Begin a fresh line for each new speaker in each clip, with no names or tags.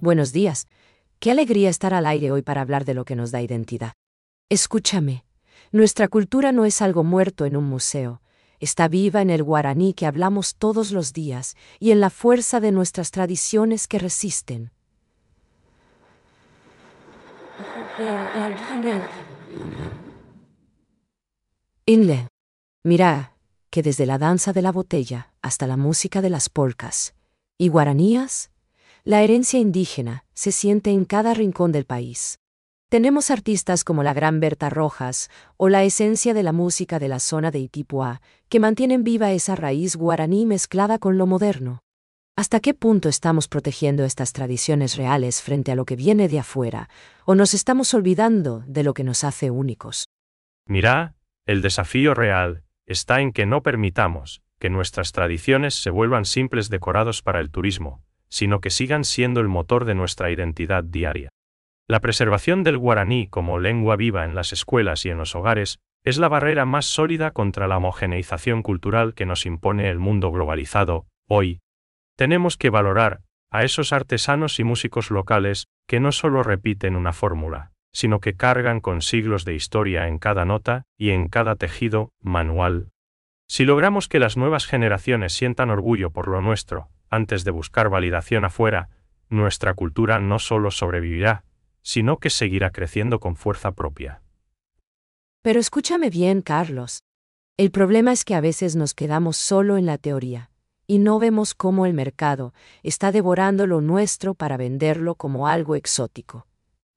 Buenos días. Qué alegría estar al aire hoy para hablar de lo que nos da identidad. Escúchame. Nuestra cultura no es algo muerto en un museo. Está viva en el guaraní que hablamos todos los días y en la fuerza de nuestras tradiciones que resisten. Inle. Mira, que desde la danza de la botella hasta la música de las polcas y guaranías, la herencia indígena se siente en cada rincón del país. Tenemos artistas como la gran Berta Rojas o la esencia de la música de la zona de Itipuá que mantienen viva esa raíz guaraní mezclada con lo moderno. ¿Hasta qué punto estamos protegiendo estas tradiciones reales frente a lo que viene de afuera, o nos estamos olvidando de lo que nos hace únicos?
Mira, el desafío real está en que no permitamos que nuestras tradiciones se vuelvan simples decorados para el turismo, sino que sigan siendo el motor de nuestra identidad diaria. La preservación del guaraní como lengua viva en las escuelas y en los hogares es la barrera más sólida contra la homogeneización cultural que nos impone el mundo globalizado. Hoy, tenemos que valorar a esos artesanos y músicos locales que no solo repiten una fórmula, sino que cargan con siglos de historia en cada nota y en cada tejido manual. Si logramos que las nuevas generaciones sientan orgullo por lo nuestro, antes de buscar validación afuera, nuestra cultura no solo sobrevivirá, sino que seguirá creciendo con fuerza propia.
Pero escúchame bien, Carlos. El problema es que a veces nos quedamos solo en la teoría, y no vemos cómo el mercado está devorando lo nuestro para venderlo como algo exótico.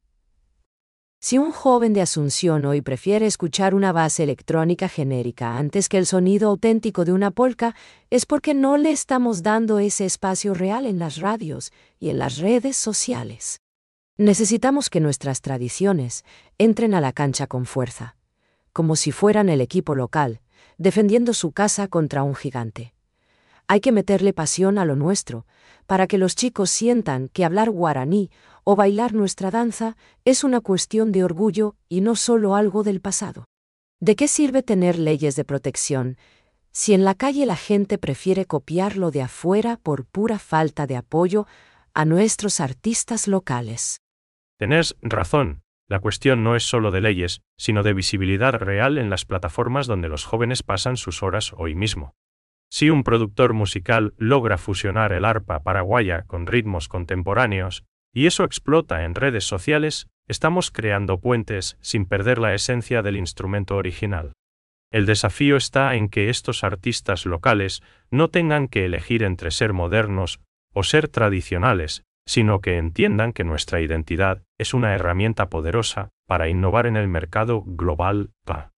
Si un joven de Asunción hoy prefiere escuchar una base electrónica genérica antes que el sonido auténtico de una polca, es porque no le estamos dando ese espacio real en las radios y en las redes sociales. Necesitamos que nuestras tradiciones entren a la cancha con fuerza, como si fueran el equipo local, defendiendo su casa contra un gigante. Hay que meterle pasión a lo nuestro, para que los chicos sientan que hablar guaraní o bailar nuestra danza es una cuestión de orgullo y no solo algo del pasado. ¿De qué sirve tener leyes de protección si en la calle la gente prefiere copiarlo de afuera por pura falta de apoyo a nuestros artistas locales?
Tenés razón, la cuestión no es solo de leyes, sino de visibilidad real en las plataformas donde los jóvenes pasan sus horas hoy mismo. Si un productor musical logra fusionar el arpa paraguaya con ritmos contemporáneos, y eso explota en redes sociales, estamos creando puentes sin perder la esencia del instrumento original. El desafío está en que estos artistas locales no tengan que elegir entre ser modernos o ser tradicionales, sino que entiendan que nuestra identidad es una herramienta poderosa para innovar en el mercado global.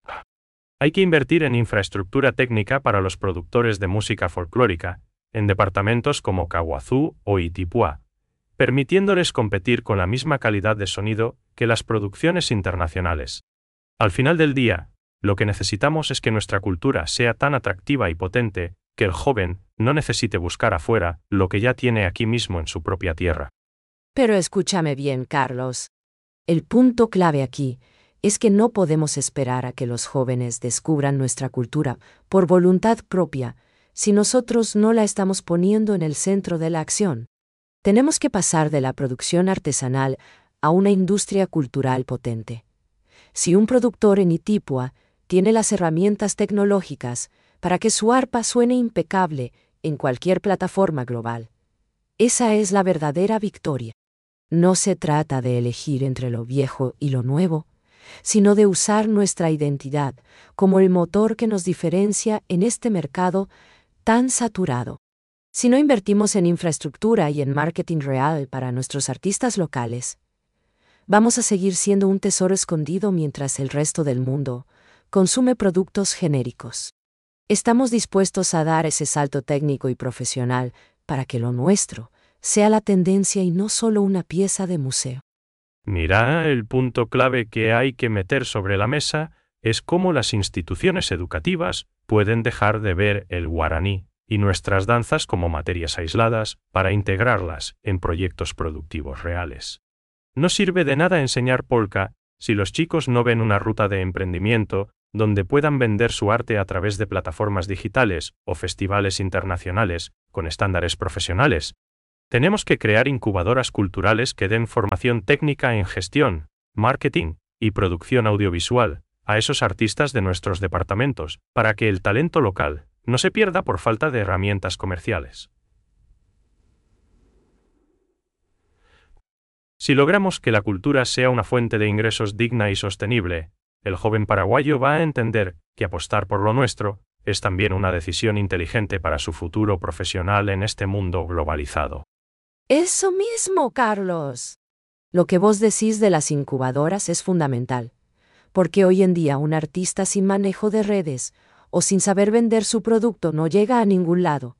Hay que invertir en infraestructura técnica para los productores de música folclórica, en departamentos como Caguazú o Itipuá, permitiéndoles competir con la misma calidad de sonido que las producciones internacionales. Al final del día, lo que necesitamos es que nuestra cultura sea tan atractiva y potente que el joven no necesite buscar afuera lo que ya tiene aquí mismo en su propia tierra.
Pero escúchame bien, Carlos. El punto clave aquí es que no podemos esperar a que los jóvenes descubran nuestra cultura por voluntad propia si nosotros no la estamos poniendo en el centro de la acción. Tenemos que pasar de la producción artesanal a una industria cultural potente. Si un productor en Itipuá tiene las herramientas tecnológicas para que su arpa suene impecable en cualquier plataforma global, esa es la verdadera victoria. No se trata de elegir entre lo viejo y lo nuevo, sino de usar nuestra identidad como el motor que nos diferencia en este mercado tan saturado. Si no invertimos en infraestructura y en marketing real para nuestros artistas locales, vamos a seguir siendo un tesoro escondido mientras el resto del mundo consume productos genéricos. Estamos dispuestos a dar ese salto técnico y profesional para que lo nuestro sea la tendencia y no solo una pieza de museo.
Mira, el punto clave que hay que meter sobre la mesa es cómo las instituciones educativas pueden dejar de ver el guaraní y nuestras danzas como materias aisladas para integrarlas en proyectos productivos reales. No sirve de nada enseñar polka si los chicos no ven una ruta de emprendimiento donde puedan vender su arte a través de plataformas digitales o festivales internacionales con estándares profesionales. Tenemos que crear incubadoras culturales que den formación técnica en gestión, marketing y producción audiovisual a esos artistas de nuestros departamentos, para que el talento local no se pierda por falta de herramientas comerciales. Si logramos que la cultura sea una fuente de ingresos digna y sostenible, el joven paraguayo va a entender que apostar por lo nuestro es también una decisión inteligente para su futuro profesional en este mundo globalizado.
Eso mismo, Carlos. Lo que vos decís de las incubadoras es fundamental, porque hoy en día un artista sin manejo de redes o sin saber vender su producto no llega a ningún lado.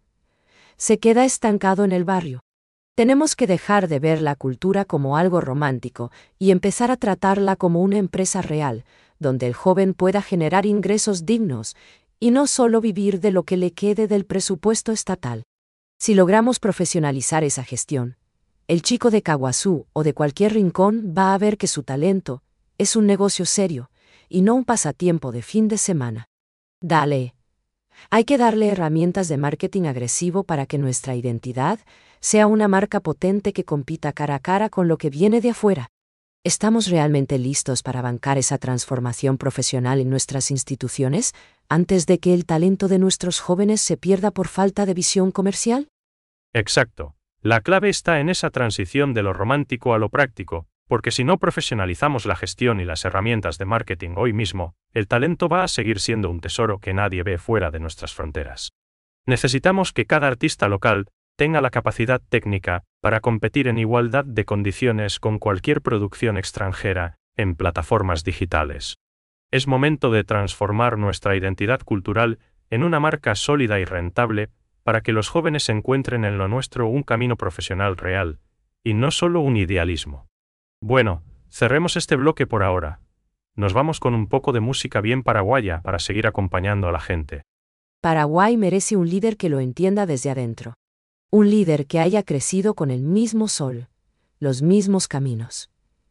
Se queda estancado en el barrio. Tenemos que dejar de ver la cultura como algo romántico y empezar a tratarla como una empresa real, donde el joven pueda generar ingresos dignos y no solo vivir de lo que le quede del presupuesto estatal. Si logramos profesionalizar esa gestión, el chico de Caguazú o de cualquier rincón va a ver que su talento es un negocio serio y no un pasatiempo de fin de semana. Dale. Hay que darle herramientas de marketing agresivo para que nuestra identidad sea una marca potente que compita cara a cara con lo que viene de afuera. ¿Estamos realmente listos para bancar esa transformación profesional en nuestras instituciones antes de que el talento de nuestros jóvenes se pierda por falta de visión comercial?
Exacto. La clave está en esa transición de lo romántico a lo práctico, porque si no profesionalizamos la gestión y las herramientas de marketing hoy mismo, el talento va a seguir siendo un tesoro que nadie ve fuera de nuestras fronteras. Necesitamos que cada artista local tenga la capacidad técnica para competir en igualdad de condiciones con cualquier producción extranjera en plataformas digitales. Es momento de transformar nuestra identidad cultural en una marca sólida y rentable para que los jóvenes encuentren en lo nuestro un camino profesional real, y no solo un idealismo. Bueno, cerremos este bloque por ahora. Nos vamos con un poco de música bien paraguaya para seguir acompañando a la gente.
Paraguay merece un líder que lo entienda desde adentro. Un líder que haya crecido con el mismo sol, los mismos caminos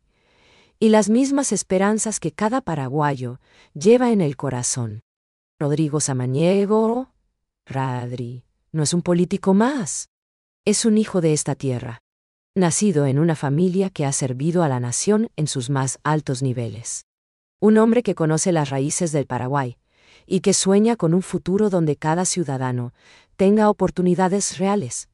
y las mismas esperanzas que cada paraguayo lleva en el corazón. Rodrigo Samaniego, Radri, no es un político más. Es un hijo de esta tierra, nacido en una familia que ha servido a la nación en sus más altos niveles. Un hombre que conoce las raíces del Paraguay y que sueña con un futuro donde cada ciudadano tenga oportunidades reales.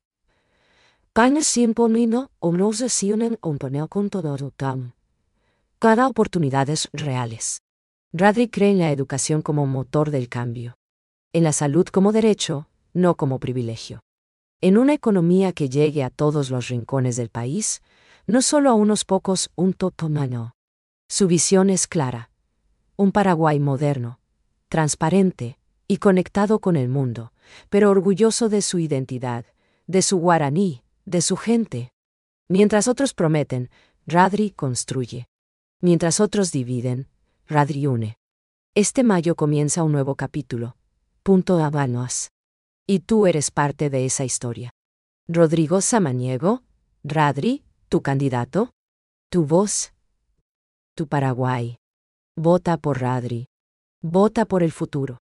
Cada oportunidades reales. Radri cree en la educación como motor del cambio. En la salud como derecho, no como privilegio. En una economía que llegue a todos los rincones del país, no solo a unos pocos, un totomano. Su visión es clara. Un Paraguay moderno, transparente y conectado con el mundo, pero orgulloso de su identidad, de su guaraní, de su gente. Mientras otros prometen, Radri construye. Mientras otros dividen, Radri une. Este mayo comienza un nuevo capítulo. Punto Habanos. Y tú eres parte de esa historia. Rodrigo Samaniego, Radri, tu candidato, tu voz, tu Paraguay. Vota por Radri. Vota por el futuro.